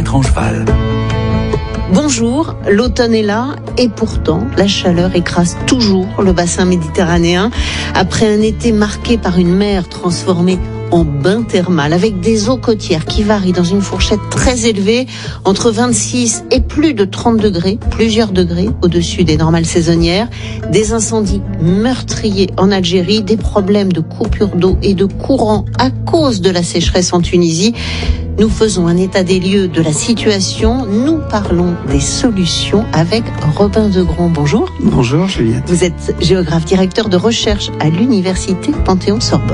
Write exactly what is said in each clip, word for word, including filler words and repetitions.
Juliette Rangeval. Bonjour, l'automne est là et pourtant la chaleur écrase toujours le bassin méditerranéen après un été marqué par une mer transformée en bain thermal avec des eaux côtières qui varient dans une fourchette très élevée entre vingt-six et plus de trente degrés, plusieurs degrés au-dessus des normales saisonnières, des incendies meurtriers en Algérie, des problèmes de coupure d'eau et de courant à cause de la sécheresse en Tunisie. Nous faisons un état des lieux de la situation. Nous parlons des solutions avec Robin Degron. Bonjour. Bonjour Juliette. Vous êtes géographe directeur de recherche à l'université Panthéon-Sorbonne.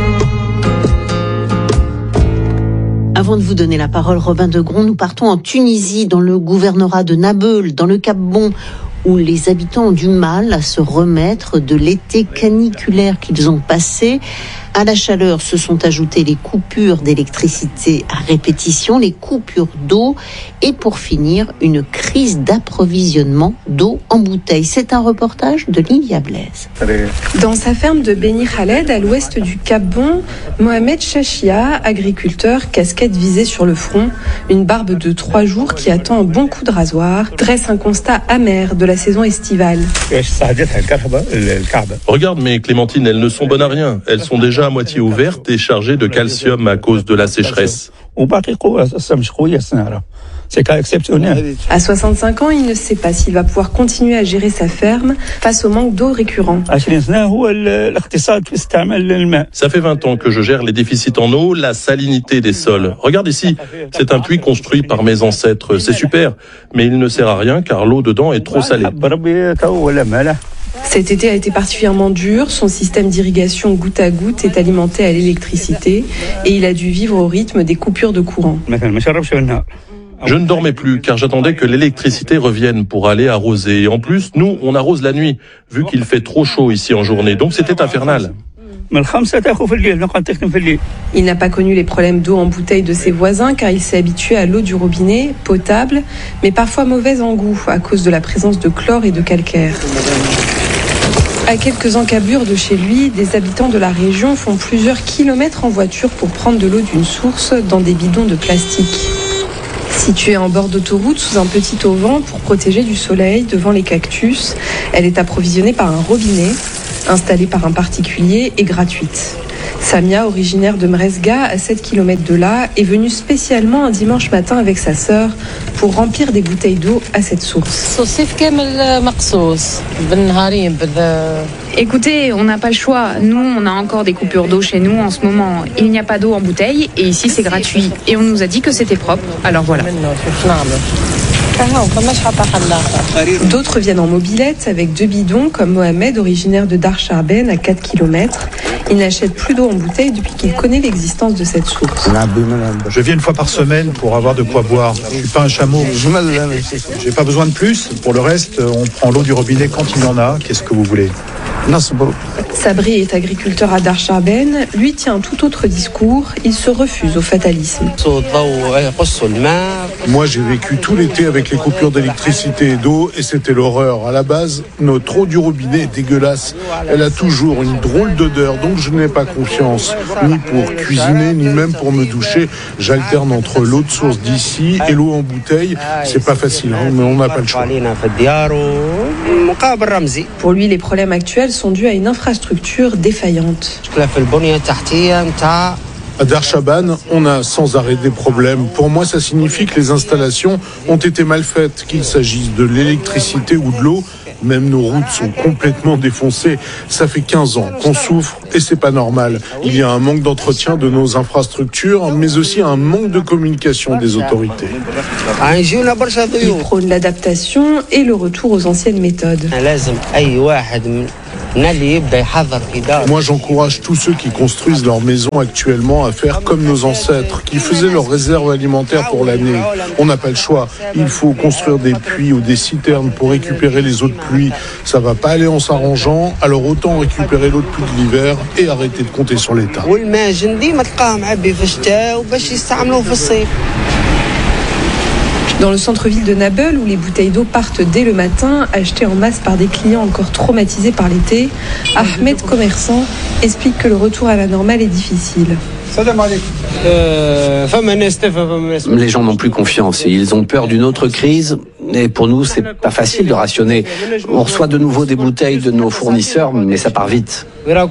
Avant de vous donner la parole, Robin Degron, nous partons en Tunisie, dans le gouvernorat de Nabeul, dans le Cap Bon, où les habitants ont du mal à se remettre de l'été caniculaire qu'ils ont passé. À la chaleur se sont ajoutées les coupures d'électricité à répétition, les coupures d'eau et pour finir, une crise d'approvisionnement d'eau en bouteille. C'est un reportage de Lilia Blaise. Dans sa ferme de Beni Khaled, à l'ouest du Cap Bon, Mohamed Chachia, agriculteur, casquette visée sur le front, une barbe de trois jours qui attend un bon coup de rasoir, dresse un constat amer de la saison estivale. Regarde mes clémentines, elles ne sont bonnes à rien. Elles sont déjà à moitié ouvertes et chargées de calcium à cause de la sécheresse. C'est cas exceptionnel. À soixante-cinq ans, il ne sait pas s'il va pouvoir continuer à gérer sa ferme face au manque d'eau récurrent. Ça fait vingt ans que je gère les déficits en eau, la salinité des sols. Regarde ici, c'est un puits construit par mes ancêtres. C'est super, mais il ne sert à rien car l'eau dedans est trop salée. Cet été a été particulièrement dur. Son système d'irrigation goutte à goutte est alimenté à l'électricité et il a dû vivre au rythme des coupures de courant. Je ne dormais plus car j'attendais que l'électricité revienne pour aller arroser. Et en plus, nous, on arrose la nuit, vu qu'il fait trop chaud ici en journée. Donc c'était infernal. Il n'a pas connu les problèmes d'eau en bouteille de ses voisins car il s'est habitué à l'eau du robinet, potable, mais parfois mauvaise en goût à cause de la présence de chlore et de calcaire. À quelques encablures de chez lui, des habitants de la région font plusieurs kilomètres en voiture pour prendre de l'eau d'une source dans des bidons de plastique. Située en bord d'autoroute sous un petit auvent pour protéger du soleil devant les cactus, elle est approvisionnée par un robinet, installé par un particulier et gratuite. Samia, originaire de Mresga, à sept kilomètres de là, est venue spécialement un dimanche matin avec sa sœur pour remplir des bouteilles d'eau à cette source. Écoutez, on n'a pas le choix. Nous, on a encore des coupures d'eau chez nous en ce moment. Il n'y a pas d'eau en bouteille et ici c'est gratuit. Et on nous a dit que c'était propre. Alors voilà. D'autres viennent en mobilette avec deux bidons, comme Mohamed, originaire de Dar Charben, à quatre kilomètres. Il n'achète plus d'eau en bouteille depuis qu'il connaît l'existence de cette source. Je viens une fois par semaine pour avoir de quoi boire. Je suis pas un chameau. J'ai pas besoin de plus. Pour le reste, on prend l'eau du robinet quand il y en a. Qu'est-ce que vous voulez ? Sabri est agriculteur à Dar Charben. Lui tient un tout autre discours. Il se refuse au fatalisme. Moi, j'ai vécu tout l'été avec les coupures d'électricité et d'eau et c'était l'horreur. À la base, notre eau du robinet est dégueulasse. Elle a toujours une drôle d'odeur, donc je n'ai pas confiance. Ni pour cuisiner, ni même pour me doucher. J'alterne entre l'eau de source d'ici et l'eau en bouteille. C'est pas facile, hein, mais on n'a pas le choix. Pour lui, les problèmes actuels sont dus à une infrastructure défaillante. À Dar Chaban, on a sans arrêt des problèmes. Pour moi, ça signifie que les installations ont été mal faites, qu'il s'agisse de l'électricité ou de l'eau. Même nos routes sont complètement défoncées. Ça fait quinze ans qu'on souffre et c'est pas normal. Il y a un manque d'entretien de nos infrastructures, mais aussi un manque de communication des autorités. Il prône l'adaptation et le retour aux anciennes méthodes. Moi, j'encourage tous ceux qui construisent leur maison actuellement à faire comme nos ancêtres, qui faisaient leurs réserves alimentaires pour l'année. On n'a pas le choix. Il faut construire des puits ou des citernes pour récupérer les eaux de pluie. Ça va pas aller en s'arrangeant, alors autant récupérer l'eau de pluie de l'hiver et arrêter de compter sur l'État. Dans le centre-ville de Nabeul, où les bouteilles d'eau partent dès le matin, achetées en masse par des clients encore traumatisés par l'été, Ahmed, commerçant, explique que le retour à la normale est difficile. Les gens n'ont plus confiance et ils ont peur d'une autre crise. Et pour nous, c'est pas facile de rationner. On reçoit de nouveau des bouteilles de nos fournisseurs, mais ça part vite.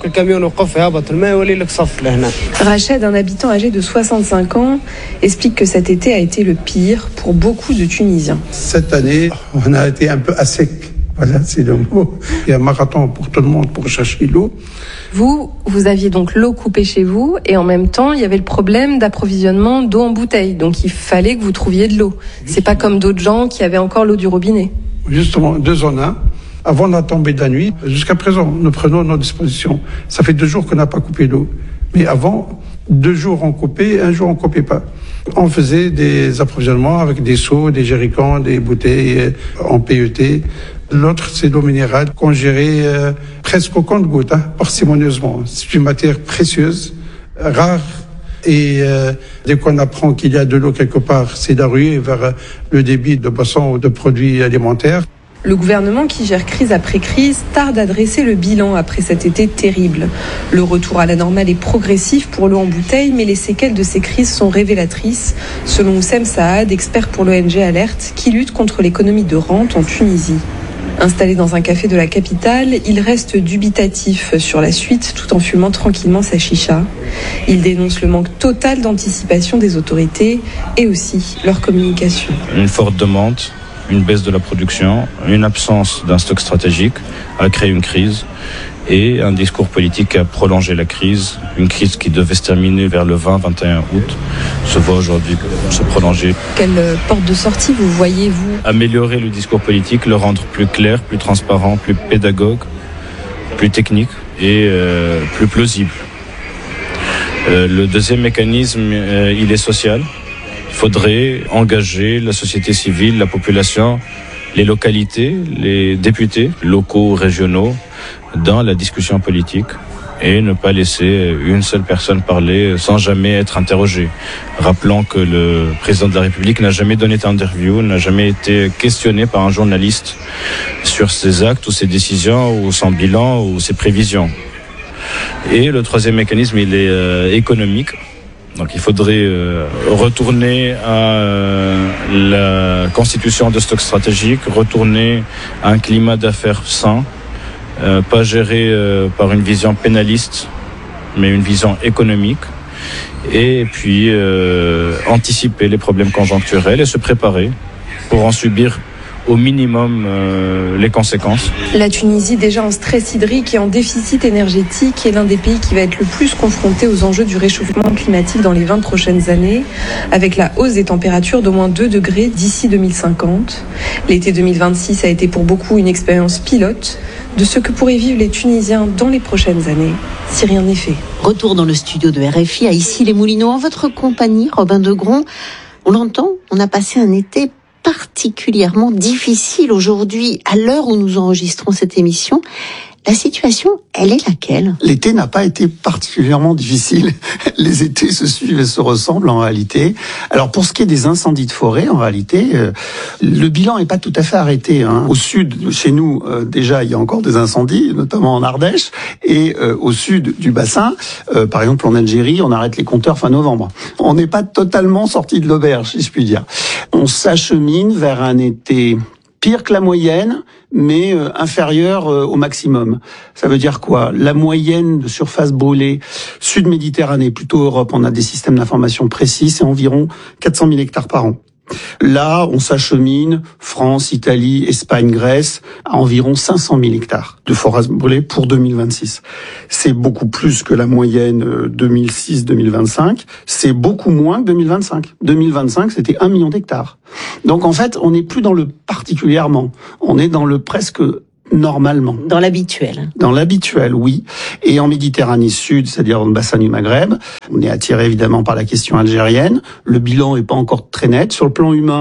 Rached, un habitant âgé de soixante-cinq ans, explique que cet été a été le pire pour beaucoup de Tunisiens. Cette année, on a été un peu à sec. Voilà, c'est le mot. Il y a un marathon pour tout le monde pour chercher l'eau. Vous, vous aviez donc l'eau coupée chez vous et en même temps, il y avait le problème d'approvisionnement d'eau en bouteille. Donc il fallait que vous trouviez de l'eau. C'est pas comme d'autres gens qui avaient encore l'eau du robinet. Justement, deux en un. Avant la tombée de la nuit, jusqu'à présent, nous prenons nos dispositions. Ça fait deux jours qu'on n'a pas coupé l'eau. Mais avant, deux jours on coupait, un jour on coupait pas. On faisait des approvisionnements avec des seaux, des jerrycans, des bouteilles en P E T. L'autre, c'est l'eau minérale qu'on gérait euh, presque au compte-gouttes, hein, parcimonieusement. C'est une matière précieuse, rare. Et euh, dès qu'on apprend qu'il y a de l'eau quelque part, c'est la ruée vers le débit de boissons ou de produits alimentaires. Le gouvernement qui gère crise après crise tarde à dresser le bilan après cet été terrible. Le retour à la normale est progressif pour l'eau en bouteille, mais les séquelles de ces crises sont révélatrices, selon Oussem Saad, expert pour l'O N G Alert, qui lutte contre l'économie de rente en Tunisie. Installé dans un café de la capitale, il reste dubitatif sur la suite tout en fumant tranquillement sa chicha. Il dénonce le manque total d'anticipation des autorités et aussi leur communication. Une forte demande, une baisse de la production, une absence d'un stock stratégique a créé une crise et un discours politique a prolongé la crise. Une crise qui devait se terminer vers le vingt vingt et un août se voit aujourd'hui se prolonger. Quelle porte de sortie vous voyez, vous ? Améliorer le discours politique, le rendre plus clair, plus transparent, plus pédagogue, plus technique et euh, plus plausible. Euh, le deuxième mécanisme, euh, il est social. Il faudrait engager la société civile, la population, les localités, les députés locaux, régionaux, dans la discussion politique et ne pas laisser une seule personne parler sans jamais être interrogée. Rappelons que le président de la République n'a jamais donné d'interview, n'a jamais été questionné par un journaliste sur ses actes ou ses décisions ou son bilan ou ses prévisions. Et le troisième mécanisme, il est euh, économique. Donc il faudrait euh, retourner à euh, la constitution de stocks stratégiques, retourner à un climat d'affaires sain, euh, pas géré euh, par une vision pénaliste, mais une vision économique, et puis euh, anticiper les problèmes conjoncturels et se préparer pour en subir au minimum euh, les conséquences. La Tunisie, déjà en stress hydrique et en déficit énergétique, est l'un des pays qui va être le plus confronté aux enjeux du réchauffement climatique dans les vingt prochaines années, avec la hausse des températures d'au moins deux degrés d'ici deux mille cinquante. L'été deux mille vingt-six a été pour beaucoup une expérience pilote de ce que pourraient vivre les Tunisiens dans les prochaines années, si rien n'est fait. Retour dans le studio de R F I à Issy-les-Moulineaux, en votre compagnie, Robin Degron. On l'entend, on a passé un été particulièrement difficile aujourd'hui, à l'heure où nous enregistrons cette émission. La situation, elle est laquelle ? L'été n'a pas été particulièrement difficile. Les étés se suivent et se ressemblent en réalité. Alors pour ce qui est des incendies de forêt, en réalité, euh, le bilan n'est pas tout à fait arrêté. Hein. Au sud, chez nous, euh, déjà, il y a encore des incendies, notamment en Ardèche, et euh, au sud du bassin, euh, par exemple en Algérie, on arrête les compteurs fin novembre. On n'est pas totalement sorti de l'auberge, si je puis dire. On s'achemine vers un été pire que la moyenne, mais euh, inférieur euh, au maximum. Ça veut dire quoi ? La moyenne de surface brûlée sud-Méditerranée, plutôt Europe, on a des systèmes d'information précis, c'est environ quatre cent mille hectares par an. Là, on s'achemine, France, Italie, Espagne, Grèce, à environ cinq cent mille hectares de forêts brûlées pour deux mille vingt-six. C'est beaucoup plus que la moyenne deux mille six deux mille vingt-cinq. C'est beaucoup moins que deux mille vingt-cinq. deux mille vingt-cinq, c'était un million d'hectares. Donc en fait, on n'est plus dans le particulièrement. On est dans le presque normalement. Dans l'habituel. Dans l'habituel, oui. Et en Méditerranée Sud, c'est-à-dire dans le bassin du Maghreb, on est attiré évidemment par la question algérienne. Le bilan est pas encore très net. Sur le plan humain,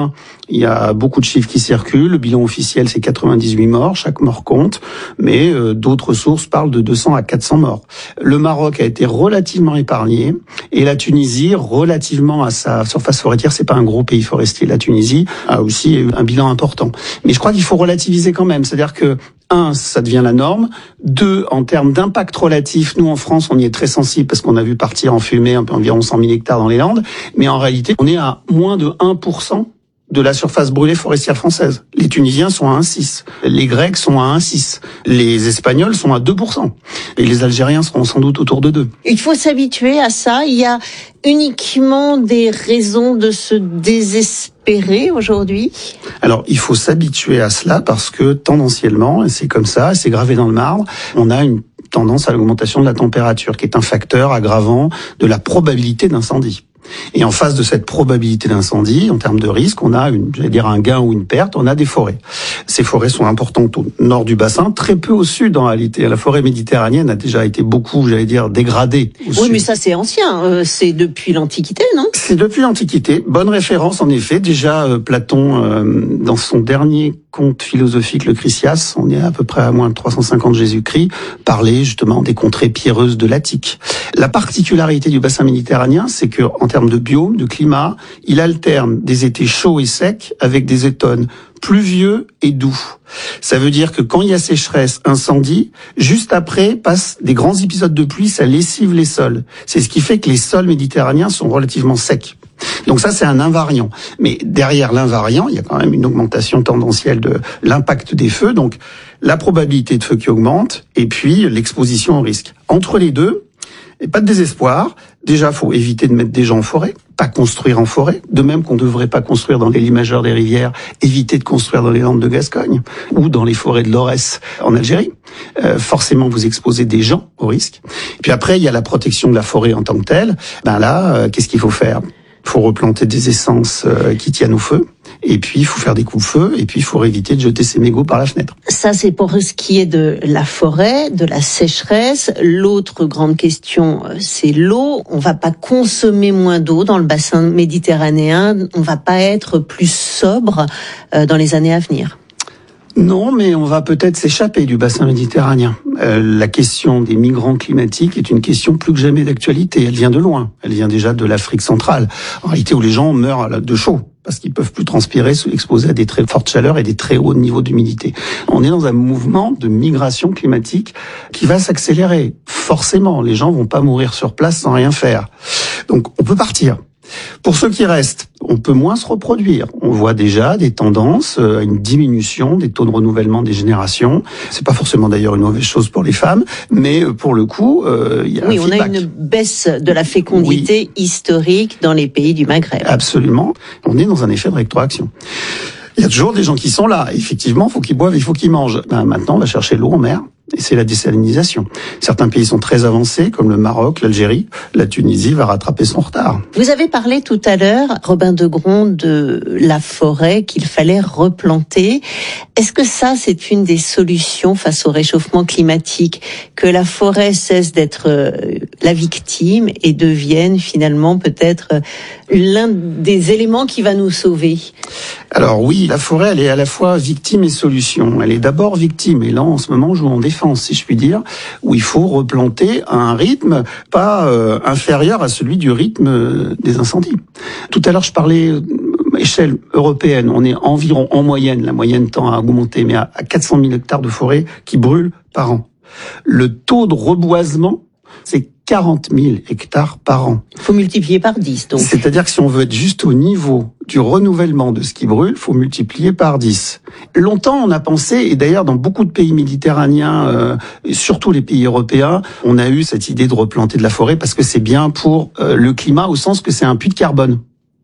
Il y a beaucoup de chiffres qui circulent. Le bilan officiel, c'est quatre-vingt-dix-huit morts. Chaque mort compte. Mais euh, d'autres sources parlent de deux cents à quatre cents morts. Le Maroc a été relativement épargné. Et la Tunisie, relativement à sa surface forestière, c'est pas un gros pays forestier. La Tunisie a aussi eu un bilan important. Mais je crois qu'il faut relativiser quand même. C'est-à-dire que un, ça devient la norme. Deux, en termes d'impact relatif, nous en France, on y est très sensible parce qu'on a vu partir en fumée un peu environ cent mille hectares dans les Landes. Mais en réalité, on est à moins de un pour cent de la surface brûlée forestière française. Les Tunisiens sont à un virgule six. Les Grecs sont à un virgule six. Les Espagnols sont à deux pour cent. Et les Algériens seront sans doute autour de deux. Il faut s'habituer à ça. Il y a uniquement des raisons de se désespérer aujourd'hui? Alors, il faut s'habituer à cela parce que tendanciellement, et c'est comme ça, c'est gravé dans le marbre, on a une tendance à l'augmentation de la température qui est un facteur aggravant de la probabilité d'incendie. Et en face de cette probabilité d'incendie, en termes de risque, on a une, j'allais dire un gain ou une perte, on a des forêts. Ces forêts sont importantes au nord du bassin, très peu au sud en réalité. La forêt méditerranéenne a déjà été beaucoup, j'allais dire, dégradée. Oui, sud. mais ça c'est ancien, euh, c'est depuis l'Antiquité, non? C'est depuis l'Antiquité. Bonne référence en effet. Déjà, euh, Platon, euh, dans son dernier conte philosophique, le Chrysias, on est à peu près à moins de trois cent cinquante Jésus-Christ, parlait justement des contrées pierreuses de l'Attique. La particularité du bassin méditerranéen, c'est que en termes de biome, de climat, il alterne des étés chauds et secs avec des automnes pluvieux et doux. Ça veut dire que quand il y a sécheresse, incendie, juste après passent des grands épisodes de pluie, ça lessive les sols. C'est ce qui fait que les sols méditerranéens sont relativement secs. Donc ça, c'est un invariant. Mais derrière l'invariant, il y a quand même une augmentation tendancielle de l'impact des feux, donc la probabilité de feu qui augmente, et puis l'exposition au risque. Entre les deux, et pas de désespoir. Déjà, faut éviter de mettre des gens en forêt, pas construire en forêt. De même qu'on ne devrait pas construire dans les lits majeurs des rivières, éviter de construire dans les Landes de Gascogne ou dans les forêts de l'Aurès en Algérie. Euh, forcément, vous exposez des gens au risque. Et puis après, il y a la protection de la forêt en tant que telle. Ben là, euh, qu'est-ce qu'il faut faire ? Il faut replanter des essences euh, qui tiennent au feu. Et puis, il faut faire des coups-feu. Et puis, il faut éviter de jeter ses mégots par la fenêtre. Ça, c'est pour ce qui est de la forêt, de la sécheresse. L'autre grande question, c'est l'eau. On va pas consommer moins d'eau dans le bassin méditerranéen. On va pas être plus sobre euh, dans les années à venir. Non, mais on va peut-être s'échapper du bassin méditerranéen. Euh, la question des migrants climatiques est une question plus que jamais d'actualité. Elle vient de loin. Elle vient déjà de l'Afrique centrale. En réalité, où les gens meurent de chaud parce qu'ils peuvent plus transpirer, exposés à des très fortes chaleurs et des très hauts niveaux d'humidité. On est dans un mouvement de migration climatique qui va s'accélérer. Forcément, les gens vont pas mourir sur place sans rien faire. Donc, on peut partir. Pour ceux qui restent, on peut moins se reproduire. On voit déjà des tendances à une diminution des taux de renouvellement des générations. C'est pas forcément d'ailleurs une mauvaise chose pour les femmes, mais pour le coup, euh, il y a oui, un on feedback. a une baisse de la fécondité oui. historique dans les pays du Maghreb. Absolument. On est dans un effet de rétroaction. Il y a toujours des gens qui sont là. Effectivement, il faut qu'ils boivent, il faut qu'ils mangent. Ben, maintenant, on va chercher l'eau en mer. Et c'est la désalinisation. Certains pays sont très avancés, comme le Maroc, l'Algérie. La Tunisie va rattraper son retard. Vous avez parlé tout à l'heure, Robin Degron, de la forêt qu'il fallait replanter. Est-ce que ça, c'est une des solutions face au réchauffement climatique, que la forêt cesse d'être la victime et devienne finalement peut-être l'un des éléments qui va nous sauver? Alors oui, la forêt, elle est à la fois victime et solution. Elle est d'abord victime, et là, en ce moment, on joue en défense, si je puis dire, où il faut replanter à un rythme pas euh, inférieur à celui du rythme des incendies. Tout à l'heure, je parlais euh, échelle européenne. On est environ, en moyenne, la moyenne tend à augmenter, mais à, à quatre cent mille hectares de forêt qui brûlent par an. Le taux de reboisement, c'est quarante mille hectares par an. Il faut multiplier par dix, donc. C'est-à-dire que si on veut être juste au niveau du renouvellement de ce qui brûle, il faut multiplier par dix. Longtemps, on a pensé, et d'ailleurs dans beaucoup de pays méditerranéens, euh, et surtout les pays européens, on a eu cette idée de replanter de la forêt parce que c'est bien pour euh, le climat, au sens que c'est un puits de carbone.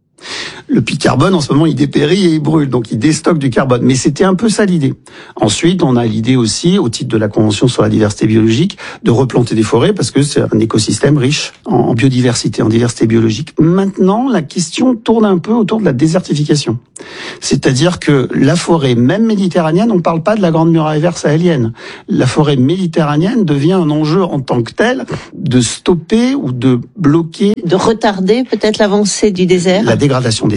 Le puits de carbone, en ce moment, il dépérit et il brûle, donc il déstocke du carbone. Mais c'était un peu ça l'idée. Ensuite, on a l'idée aussi, au titre de la Convention sur la diversité biologique, de replanter des forêts parce que c'est un écosystème riche en biodiversité, en diversité biologique. Maintenant, la question tourne un peu autour de la désertification. C'est-à-dire que la forêt, même méditerranéenne, on ne parle pas de la Grande Muraille Verte sahélienne. La forêt méditerranéenne devient un enjeu en tant que tel de stopper ou de bloquer... De retarder peut-être l'avancée du désert. La dégradation des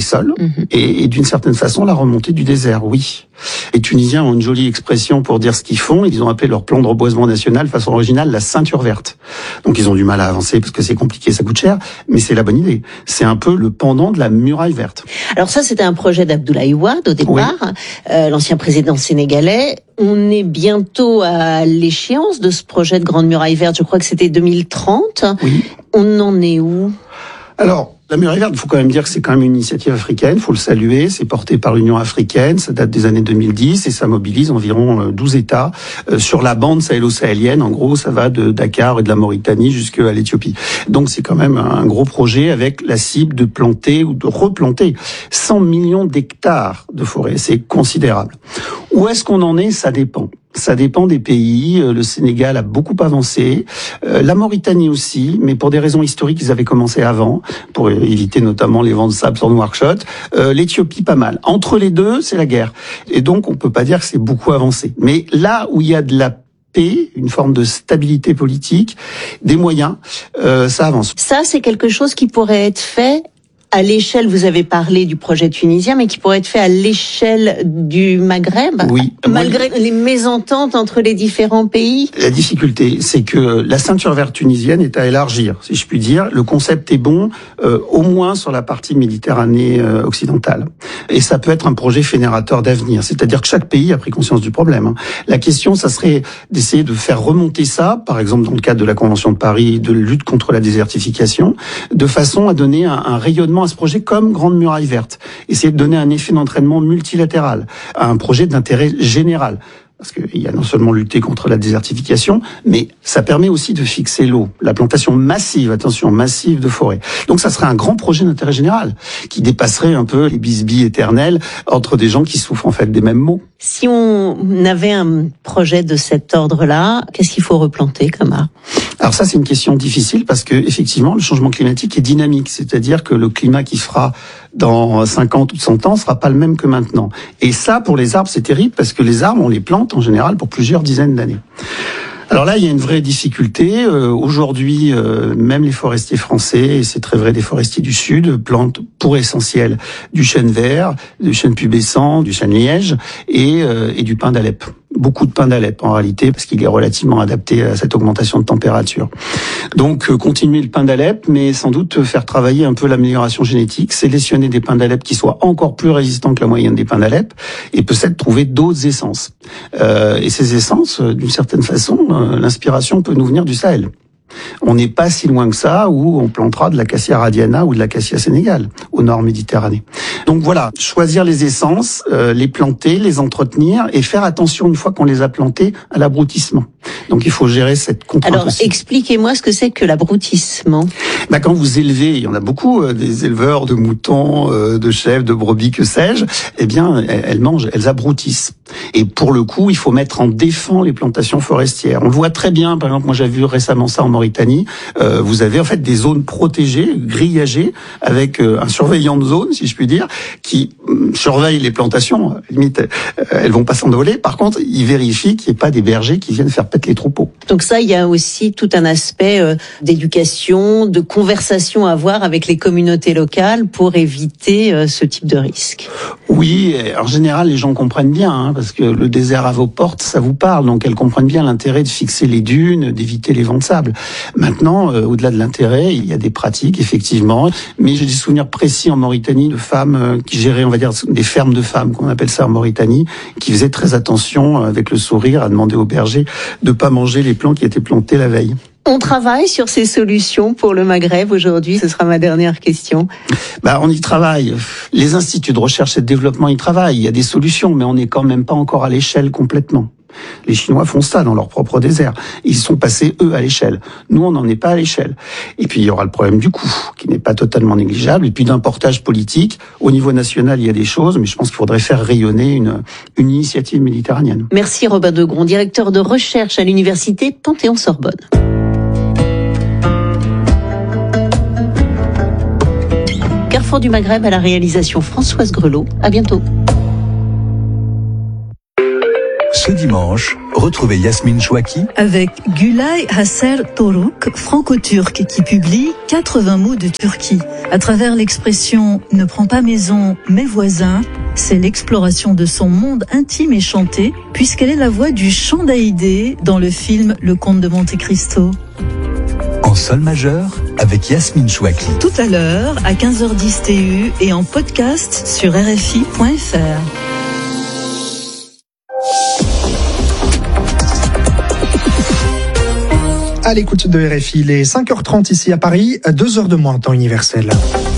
sols mmh. et, et d'une certaine façon la remontée du désert, oui. Les Tunisiens ont une jolie expression pour dire ce qu'ils font. Ils ont appelé leur plan de reboisement national, façon originale, la ceinture verte. Donc ils ont du mal à avancer parce que c'est compliqué, ça coûte cher, mais c'est la bonne idée. C'est un peu le pendant de la muraille verte. Alors ça, c'était un projet d'Abdoulaye Wade au départ, oui. euh, l'ancien président sénégalais. On est bientôt à l'échéance de ce projet de Grande Muraille Verte. Je crois que c'était deux mille trente. Oui. On en est où ? Alors, la muraille verte, il faut quand même dire que c'est quand même une initiative africaine, il faut le saluer, c'est porté par l'Union africaine, ça date des années deux mille dix et ça mobilise environ douze États euh, sur la bande sahélo-sahélienne. En gros, ça va de Dakar et de la Mauritanie jusqu'à l'Éthiopie. Donc c'est quand même un gros projet avec la cible de planter ou de replanter cent millions d'hectares de forêt, c'est considérable. Où est-ce qu'on en est ? Ça dépend. Ça dépend des pays. Le Sénégal a beaucoup avancé, euh, la Mauritanie aussi, mais pour des raisons historiques, ils avaient commencé avant, pour éviter notamment les vents de sable sur Nouakchott. Euh, L'Éthiopie, pas mal. Entre les deux, c'est la guerre. Et donc, on peut pas dire que c'est beaucoup avancé. Mais là où il y a de la paix, une forme de stabilité politique, des moyens, euh, ça avance. Ça, c'est quelque chose qui pourrait être fait à l'échelle, vous avez parlé du projet tunisien, mais qui pourrait être fait à l'échelle du Maghreb, oui, malgré moi, les mésententes entre les différents pays. La difficulté, c'est que la ceinture verte tunisienne est à élargir, si je puis dire. Le concept est bon, euh, au moins sur la partie Méditerranée euh, occidentale. Et ça peut être un projet fédérateur d'avenir, c'est-à-dire que chaque pays a pris conscience du problème. Hein. La question, ça serait d'essayer de faire remonter ça, par exemple dans le cadre de la Convention de Paris, de lutte contre la désertification, de façon à donner un, un rayonnement à ce projet comme Grande Muraille Verte. Essayer de donner un effet d'entraînement multilatéral à un projet d'intérêt général. Parce qu'il y a non seulement lutter contre la désertification, mais ça permet aussi de fixer l'eau. La plantation massive, attention, massive de forêt. Donc ça serait un grand projet d'intérêt général, qui dépasserait un peu les bisbilles éternelles entre des gens qui souffrent en fait des mêmes maux. Si on avait un projet de cet ordre-là, qu'est-ce qu'il faut replanter comme arbre ? Alors ça, c'est une question difficile parce que effectivement, le changement climatique est dynamique. C'est-à-dire que le climat qui fera dans cinquante ou cent ans sera pas le même que maintenant. Et ça, pour les arbres, c'est terrible parce que les arbres, on les plante en général pour plusieurs dizaines d'années. Alors là, il y a une vraie difficulté. Euh, aujourd'hui, euh, même les forestiers français, et c'est très vrai des forestiers du Sud, plantent pour essentiel du chêne vert, du chêne pubescent, du chêne liège et, euh, et du pin d'Alep. Beaucoup de pin d'Alep en réalité, parce qu'il est relativement adapté à cette augmentation de température. Donc euh, continuer le pin d'Alep, mais sans doute faire travailler un peu l'amélioration génétique, sélectionner des pins d'Alep qui soient encore plus résistants que la moyenne des pins d'Alep, et peut-être trouver d'autres essences. Euh, et ces essences, d'une certaine façon, euh, l'inspiration peut nous venir du Sahel. On n'est pas si loin que ça où on plantera de l'acacia radiana ou de l'acacia sénégal au nord Méditerranée. Donc voilà, choisir les essences, euh, les planter, les entretenir et faire attention une fois qu'on les a plantées à l'abrutissement. Donc il faut gérer cette contrainte. Alors aussi. Expliquez-moi ce que c'est que l'abrutissement. Bah, quand vous élevez, il y en a beaucoup, euh, des éleveurs de moutons, euh, de chèvres, de brebis, que sais-je, eh bien elles, elles mangent, elles abrutissent. Et pour le coup, il faut mettre en défense les plantations forestières. On le voit très bien, par exemple, moi j'ai vu récemment ça en Mauritanie, euh, vous avez en fait des zones protégées, grillagées, avec euh, un surveillant de zone, si je puis dire, qui euh, surveille les plantations, limite, euh, elles vont pas s'envoler. Par contre, il vérifie qu'il n'y ait pas des bergers qui viennent faire pète les troupeaux. Donc ça, il y a aussi tout un aspect euh, d'éducation, de conversation à avoir avec les communautés locales pour éviter euh, ce type de risque. Oui, en général, les gens comprennent bien, hein, parce que le désert à vos portes, ça vous parle, donc elles comprennent bien l'intérêt de fixer les dunes, d'éviter les vents de sable. Maintenant, euh, au-delà de l'intérêt, il y a des pratiques, effectivement, mais j'ai des souvenirs précis en Mauritanie de femmes euh, qui géraient, on va dire, des fermes de femmes, qu'on appelle ça en Mauritanie, qui faisaient très attention, euh, avec le sourire, à demander aux bergers de pas manger les plants qui étaient plantés la veille. On travaille sur ces solutions pour le Maghreb aujourd'hui. Ce sera ma dernière question. Bah, on y travaille. Les instituts de recherche et de développement y travaillent. Il y a des solutions, mais on n'est quand même pas encore à l'échelle complètement. Les Chinois font ça dans leur propre désert. Ils sont passés, eux, à l'échelle. Nous, on n'en est pas à l'échelle. Et puis, il y aura le problème du coût, qui n'est pas totalement négligeable. Et puis, d'un portage politique. Au niveau national, il y a des choses, mais je pense qu'il faudrait faire rayonner une, une initiative méditerranéenne. Merci Robin Degron, directeur de recherche à l'université Panthéon-Sorbonne. Carrefour du Maghreb à la réalisation Françoise Grelot. À bientôt. Ce dimanche, Retrouvez Yasmine Chouaki avec Gülay Hasser Toruk, franco-turc, qui publie quatre-vingts mots de Turquie. À travers l'expression « ne prends pas maison, mais voisin », c'est l'exploration de son monde intime et chanté, puisqu'elle est la voix du chant d'Haïdé dans le film Le Comte de Monte Cristo. En sol majeur avec Yasmine Chouaki. Tout à l'heure, à quinze heures dix T U et en podcast sur R F I point F R. À l'écoute de R F I, il est cinq heures trente ici à Paris, deux heures de moins en temps universel.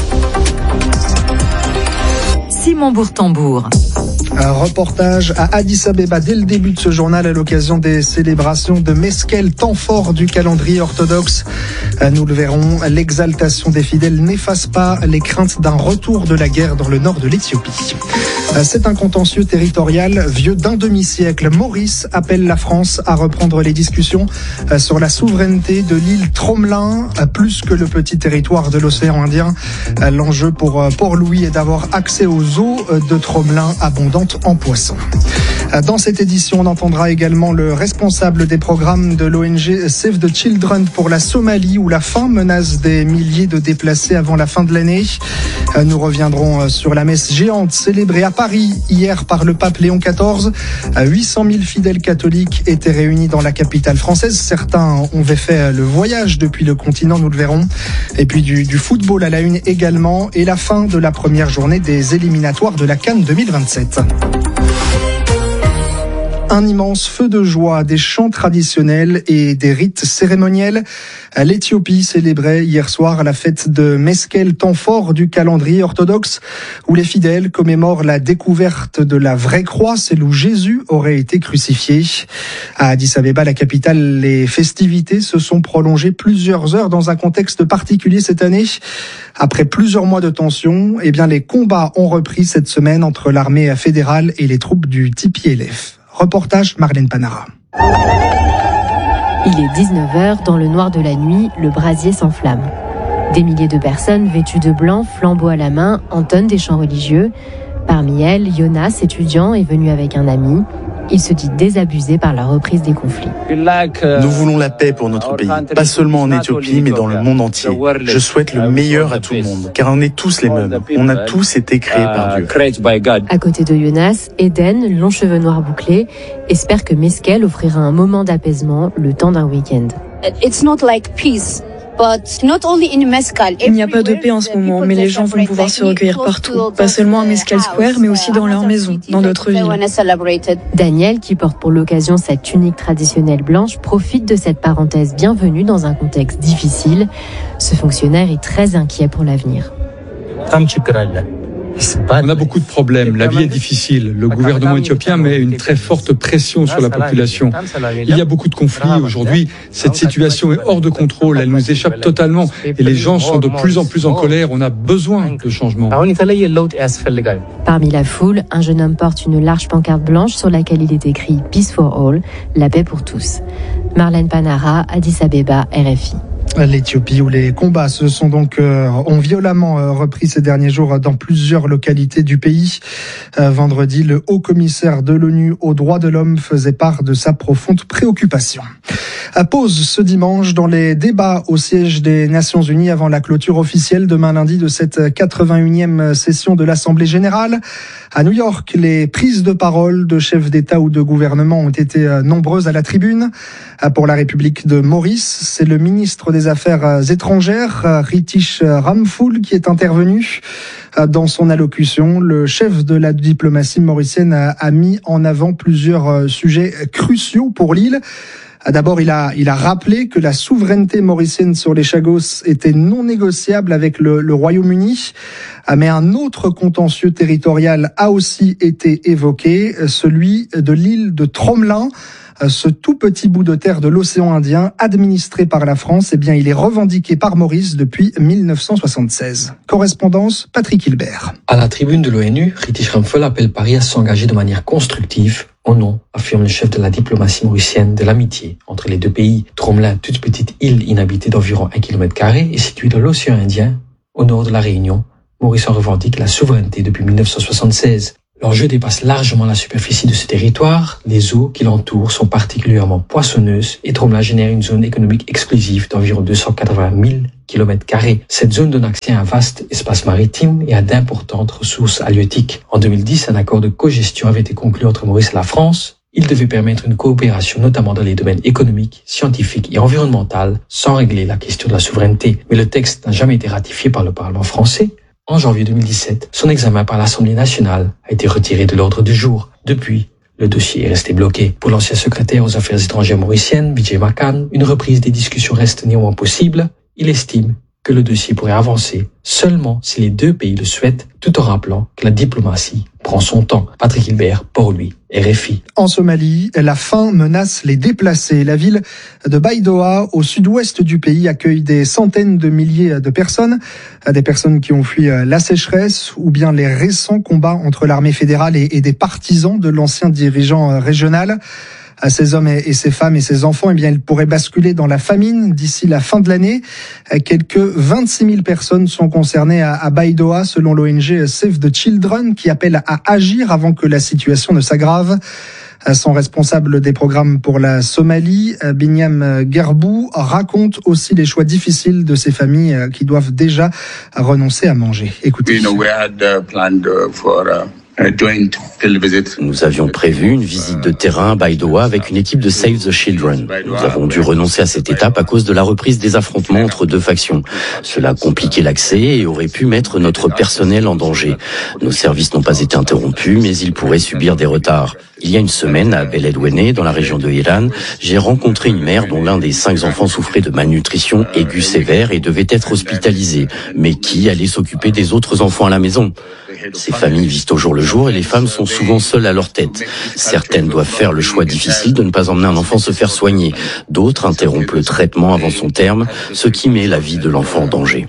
Simon Bourtambour. Un reportage à Addis Abeba dès le début de ce journal à l'occasion des célébrations de Meskel, temps fort du calendrier orthodoxe. Nous le verrons, l'exaltation des fidèles n'efface pas les craintes d'un retour de la guerre dans le nord de l'Éthiopie. C'est un contentieux territorial vieux d'un demi-siècle. Maurice appelle la France à reprendre les discussions sur la souveraineté de l'île Tromelin, plus que le petit territoire de l'océan Indien. L'enjeu pour Port-Louis est d'avoir accès aux eaux de Tromelin abondantes en poissons. Dans cette édition, on entendra également le responsable des programmes de l'O N G Save the Children pour la Somalie, où la faim menace des milliers de déplacés avant la fin de l'année. Nous reviendrons sur la messe géante célébrée à Paris hier par le pape Léon quatorze. huit cent mille fidèles catholiques étaient réunis dans la capitale française. Certains ont fait le voyage depuis le continent, nous le verrons. Et puis du, du football à la une également, et la fin de la première journée des éliminatoires de la CAN deux mille vingt-sept. Un immense feu de joie, des chants traditionnels et des rites cérémoniels. L'Éthiopie célébrait hier soir la fête de Meskel, temps fort du calendrier orthodoxe, où les fidèles commémorent la découverte de la vraie croix, celle où Jésus aurait été crucifié. À Addis Abeba, la capitale, les festivités se sont prolongées plusieurs heures dans un contexte particulier cette année. Après plusieurs mois de tension, eh bien, les combats ont repris cette semaine entre l'armée fédérale et les troupes du T P L F. Reportage Marlène Panara. Il est dix-neuf heures, dans le noir de la nuit, le brasier s'enflamme. Des milliers de personnes vêtues de blanc, flambeaux à la main, entonnent des chants religieux. Parmi elles, Jonas, étudiant, est venu avec un ami. Il se dit désabusé par la reprise des conflits. Nous voulons la paix pour notre pays, pas seulement en Éthiopie, mais dans le monde entier. Je souhaite le meilleur à tout le monde, car on est tous les mêmes. On a tous été créés par Dieu. À côté de Jonas, Eden, long cheveux noirs bouclés, espère que Meskel offrira un moment d'apaisement le temps d'un week-end. It's not like peace. Il n'y a pas de paix en ce moment, mais les gens vont pouvoir se recueillir partout, pas seulement à Meskel Square, mais aussi dans leurs maisons, dans d'autres villes. Daniel, qui porte pour l'occasion sa tunique traditionnelle blanche, profite de cette parenthèse bienvenue dans un contexte difficile. Ce fonctionnaire est très inquiet pour l'avenir. On a beaucoup de problèmes, la vie est difficile. Le gouvernement éthiopien met une très forte pression sur la population. Il y a beaucoup de conflits aujourd'hui. Cette situation est hors de contrôle, elle nous échappe totalement. Et les gens sont de plus en plus en colère. On a besoin de changement. Parmi la foule, un jeune homme porte une large pancarte blanche sur laquelle il est écrit « Peace for all », la paix pour tous. Marlène Panara, Addis Abeba, R F I. L'Éthiopie, où les combats se sont donc euh, ont violemment euh, repris ces derniers jours dans plusieurs localités du pays. Euh, vendredi, le haut-commissaire de l'ONU aux droits de l'homme faisait part de sa profonde préoccupation. À pause ce dimanche dans les débats au siège des Nations Unies avant la clôture officielle demain lundi de cette quatre-vingt-unième session de l'Assemblée générale. À New York, les prises de parole de chefs d'État ou de gouvernement ont été nombreuses à la tribune. Pour la République de Maurice, c'est le ministre des Affaires étrangères, Ritish Ramphul, qui est intervenu. Dans son allocution, le chef de la diplomatie mauricienne a mis en avant plusieurs sujets cruciaux pour l'île. D'abord, il a, il a rappelé que la souveraineté mauricienne sur les Chagos était non négociable avec le, le Royaume-Uni. Mais un autre contentieux territorial a aussi été évoqué, celui de l'île de Tromelin. Ce tout petit bout de terre de l'océan Indien, administré par la France, eh bien, il est revendiqué par Maurice depuis mille neuf cent soixante-seize. Correspondance, Patrick Hilbert. À la tribune de l'ONU, Ritish Ramphul appelle Paris à s'engager de manière constructive au nom, affirme le chef de la diplomatie mauricienne, de l'amitié entre les deux pays. Tromelin, toute petite île inhabitée d'environ un kilomètre carré, est située dans l'océan Indien, au nord de la Réunion. Maurice en revendique la souveraineté depuis mille neuf cent soixante-seize. L'enjeu dépasse largement la superficie de ce territoire. Les eaux qui l'entourent sont particulièrement poissonneuses et Tromla génère une zone économique exclusive d'environ deux cent quatre-vingt mille kilomètres carrés. Cette zone donne accès à un vaste espace maritime et à d'importantes ressources halieutiques. En deux mille dix, un accord de cogestion avait été conclu entre Maurice et la France. Il devait permettre une coopération notamment dans les domaines économiques, scientifiques et environnementaux, sans régler la question de la souveraineté. Mais le texte n'a jamais été ratifié par le Parlement français. En janvier deux mille dix-sept, son examen par l'Assemblée nationale a été retiré de l'ordre du jour. Depuis, le dossier est resté bloqué. Pour l'ancien secrétaire aux affaires étrangères mauriciennes, Vijay Makan, une reprise des discussions reste néanmoins possible. Il estime que le dossier pourrait avancer seulement si les deux pays le souhaitent, tout en rappelant que la diplomatie prend son temps. Patrick Hilbert, Port-Louis, R F I. En Somalie, la faim menace les déplacés. La ville de Baidoa, au sud-ouest du pays, accueille des centaines de milliers de personnes. Des personnes qui ont fui la sécheresse ou bien les récents combats entre l'armée fédérale et des partisans de l'ancien dirigeant régional. À ces hommes et ces femmes et ces enfants, eh bien, ils pourraient basculer dans la famine d'ici la fin de l'année. Quelques vingt-six mille personnes sont concernées à Baidoa, selon l'O N G Save the Children, qui appelle à agir avant que la situation ne s'aggrave. Son responsable des programmes pour la Somalie, Binyam Gerbou, raconte aussi les choix difficiles de ces familles qui doivent déjà renoncer à manger. Écoutez. Nous avions prévu une visite de terrain à Baidoa avec une équipe de Save the Children. Nous avons dû renoncer à cette étape à cause de la reprise des affrontements entre deux factions. Cela compliquait l'accès et aurait pu mettre notre personnel en danger. Nos services n'ont pas été interrompus, mais ils pourraient subir des retards. Il y a une semaine, à Beledweyne, dans la région de Hiran, j'ai rencontré une mère dont l'un des cinq enfants souffrait de malnutrition aiguë sévère et devait être hospitalisé, mais qui allait s'occuper des autres enfants à la maison. Ces familles vivent au jour le jour et les femmes sont souvent seules à leur tête. Certaines doivent faire le choix difficile de ne pas emmener un enfant se faire soigner. D'autres interrompent le traitement avant son terme, ce qui met la vie de l'enfant en danger.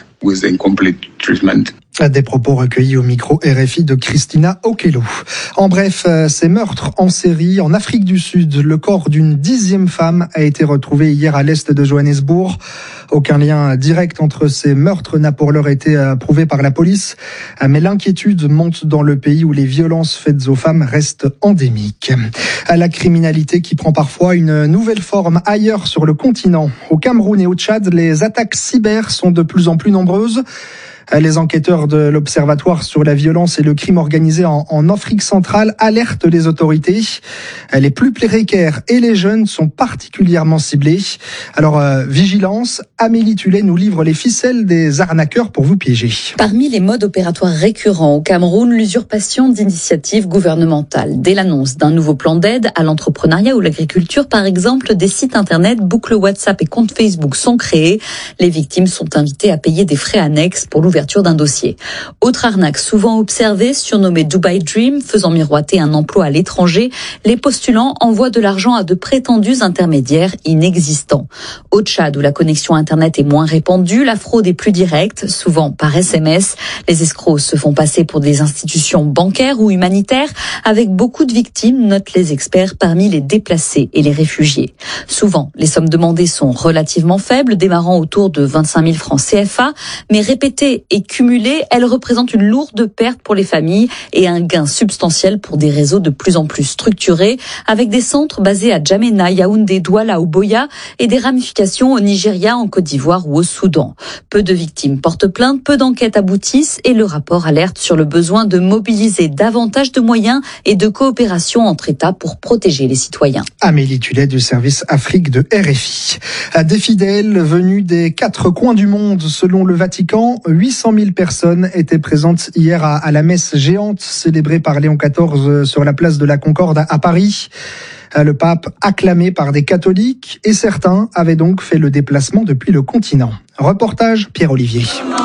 Des propos recueillis au micro R F I de Christina Okello. En bref, ces meurtres en série en Afrique du Sud. Le corps d'une dixième femme a été retrouvé hier à l'est de Johannesburg. Aucun lien direct entre ces meurtres n'a pour l'heure été prouvé par la police. Mais l'inquiétude monte dans le pays où les violences faites aux femmes restent endémiques. À la criminalité qui prend parfois une nouvelle forme ailleurs sur le continent. Au Cameroun et au Tchad, les attaques cyber sont de plus en plus nombreuses. Les enquêteurs de l'Observatoire sur la violence et le crime organisé en, en Afrique centrale alertent les autorités. Les plus précaires et les jeunes sont particulièrement ciblés. Alors, euh, vigilance, Amélie Tullet nous livre les ficelles des arnaqueurs pour vous piéger. Parmi les modes opératoires récurrents au Cameroun, l'usurpation d'initiatives gouvernementales. Dès l'annonce d'un nouveau plan d'aide à l'entrepreneuriat ou l'agriculture, par exemple, des sites internet, boucles WhatsApp et comptes Facebook sont créés. Les victimes sont invitées à payer des frais annexes pour l'ouverture d'un dossier. Autre arnaque souvent observée, surnommée Dubai Dream, faisant miroiter un emploi à l'étranger, les postulants envoient de l'argent à de prétendus intermédiaires inexistants. Au Tchad, où la connexion Internet est moins répandue, la fraude est plus directe, souvent par S M S. Les escrocs se font passer pour des institutions bancaires ou humanitaires, avec beaucoup de victimes, notent les experts, parmi les déplacés et les réfugiés. Souvent, les sommes demandées sont relativement faibles, démarrant autour de vingt-cinq mille francs C F A, mais répétées et cumulées, elles représentent une lourde perte pour les familles et un gain substantiel pour des réseaux de plus en plus structurés, avec des centres basés à Djamena, Yaoundé, Douala ou Boya et des ramifications au Nigeria, en Côte d'Ivoire ou au Soudan. Peu de victimes portent plainte, peu d'enquêtes aboutissent et le rapport alerte sur le besoin de mobiliser davantage de moyens et de coopération entre États pour protéger les citoyens. Amélie Tullet du service Afrique de R F I. Des fidèles venus des quatre coins du monde, selon le Vatican, huit cent mille personnes étaient présentes hier à, à la messe géante célébrée par Léon quatorze sur la place de la Concorde à Paris. Le pape acclamé par des catholiques et certains avaient donc fait le déplacement depuis le continent. Reportage Pierre-Olivier.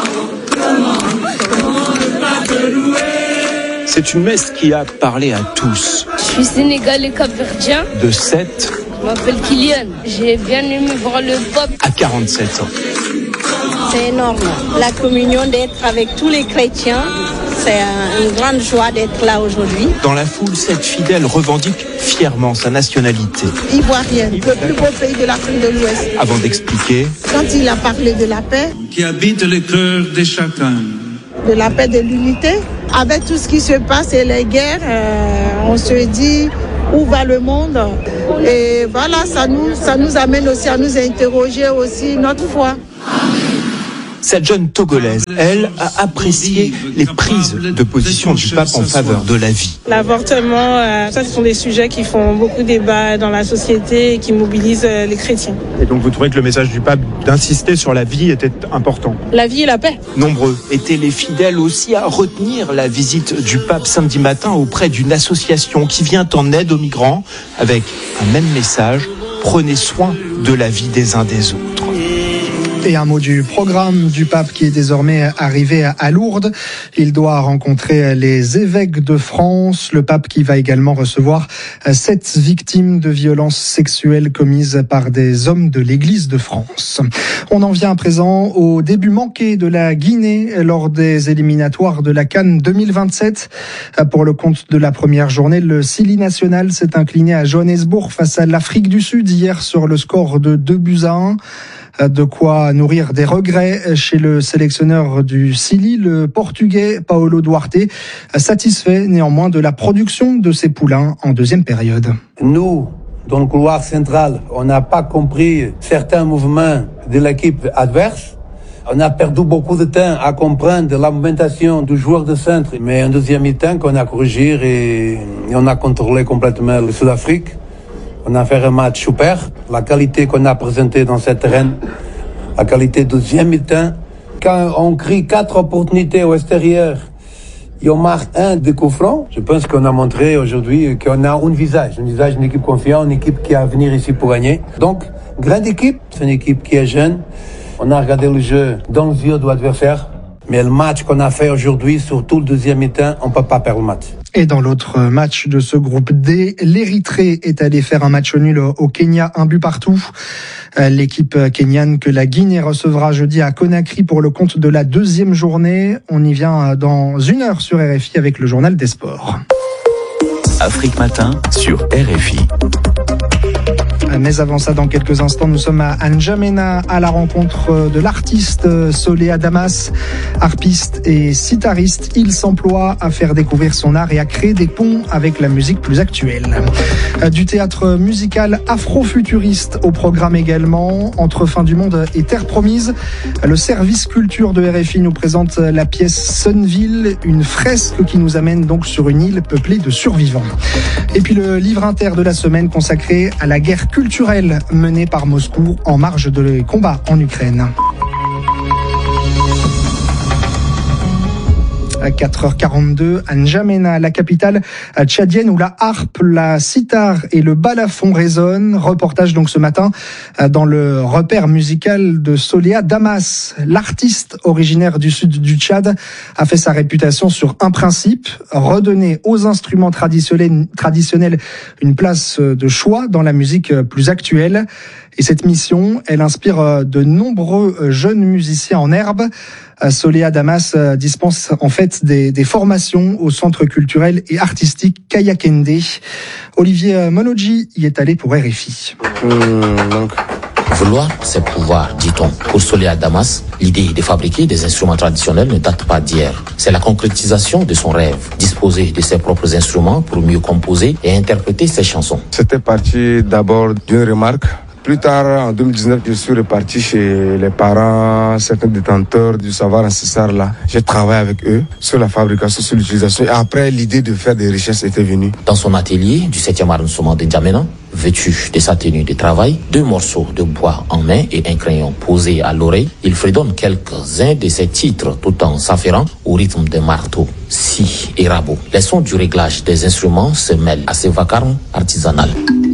C'est une messe qui a parlé à tous. Je suis sénégalais capverdien. De sept. Je m'appelle Kylian. J'ai bien aimé voir le pape. À quarante-sept ans. C'est énorme. La communion, d'être avec tous les chrétiens, c'est une grande joie d'être là aujourd'hui. Dans la foule, cette fidèle revendique fièrement sa nationalité. Ivoirienne, le plus beau pays de l'Afrique de l'Ouest. Avant d'expliquer, quand il a parlé de la paix, qui habite le cœur de chacun, de la paix, de l'unité, Avec tout ce qui se passe et les guerres, euh, on se dit où va le monde. Et voilà, ça nous, ça nous amène aussi à nous interroger aussi notre foi. Cette jeune Togolaise, elle, a apprécié les prises de position du pape en faveur de la vie. L'avortement, euh, ça, ce sont des sujets qui font beaucoup débat dans la société et qui mobilisent euh, les chrétiens. Et donc vous trouvez que le message du pape d'insister sur la vie était important? La vie et la paix. Nombreux étaient les fidèles aussi à retenir la visite du pape samedi matin auprès d'une association qui vient en aide aux migrants avec un même message: prenez soin de la vie des uns des autres. Et un mot du programme du pape qui est désormais arrivé à Lourdes. Il doit rencontrer les évêques de France. Le pape qui va également recevoir sept victimes de violences sexuelles commises par des hommes de l'Église de France. On en vient à présent au début manqué de la Guinée lors des éliminatoires de la CAN deux mille vingt-sept. Pour le compte de la première journée, le Sili national s'est incliné à Johannesburg face à l'Afrique du Sud hier sur le score de deux buts à un. De quoi nourrir des regrets chez le sélectionneur du Sili, le Portugais Paulo Duarte, satisfait néanmoins de la production de ses poulains en deuxième période. Nous, dans le couloir central, on n'a pas compris certains mouvements de l'équipe adverse. On a perdu beaucoup de temps à comprendre la mobilisation du joueur de centre, mais en deuxième mi-temps, qu'on a corrigé et on a contrôlé complètement le Sud-Afrique. On a fait un match super. La qualité qu'on a présentée dans cette terrain, la qualité du deuxième mi-temps. Quand on crée quatre opportunités au extérieur et on marque un de coup franc, je pense qu'on a montré aujourd'hui qu'on a un visage, un visage d'une équipe confiante, une équipe qui a à venir ici pour gagner. Donc, grande équipe, c'est une équipe qui est jeune. On a regardé le jeu dans les yeux de l'adversaire. Mais le match qu'on a fait aujourd'hui, surtout le deuxième mi-temps, on ne peut pas perdre le match. Et dans l'autre match de ce groupe D, l'Érythrée est allée faire un match nul au Kenya, un but partout. L'équipe kenyane que la Guinée recevra jeudi à Conakry pour le compte de la deuxième journée. On y vient dans une heure sur R F I avec le journal des sports. Afrique Matin sur R F I. Mais avant ça, dans quelques instants, nous sommes à N'Djamena à la rencontre de l'artiste Soléa Damas, harpiste et sitariste. Il s'emploie à faire découvrir son art et à créer des ponts avec la musique plus actuelle. Du théâtre musical afro-futuriste au programme également. Entre Fin du Monde et Terre Promise, le service culture de R F I nous présente la pièce Sunville, une fresque qui nous amène donc sur une île peuplée de survivants. Et puis le livre inter de la semaine consacré à la guerre culturelle culturelle menée par Moscou en marge de combats en Ukraine. À quatre heures quarante-deux, à N'Djamena, la capitale tchadienne où la harpe, la sitar et le balafon résonnent. Reportage donc ce matin dans le repère musical de Soléa Damas. L'artiste originaire du sud du Tchad a fait sa réputation sur un principe, redonner aux instruments traditionnels, traditionnels une place de choix dans la musique plus actuelle. Et cette mission, elle inspire de nombreux jeunes musiciens en herbe. Soléa Damas dispense en fait des, des formations au centre culturel et artistique Kayakende. Olivier Monoji y est allé pour R F I. Mmh, donc. Vouloir, c'est pouvoir, dit-on. Pour Soléa Damas, l'idée de fabriquer des instruments traditionnels ne date pas d'hier. C'est la concrétisation de son rêve, disposer de ses propres instruments pour mieux composer et interpréter ses chansons. C'était parti d'abord d'une remarque. Plus tard, en deux mille dix-neuf, je suis reparti chez les parents, certains détenteurs du savoir ancestral là. J'ai travaillé avec eux sur la fabrication, sur l'utilisation. Et après, l'idée de faire des richesses était venue. Dans son atelier du septième arrondissement de N'Djamena, vêtu de sa tenue de travail, deux morceaux de bois en main et un crayon posé à l'oreille, il fredonne quelques-uns de ses titres tout en s'affairant au rythme de marteau, si et rabot. Les sons du réglage des instruments se mêlent à ce vacarme artisanal.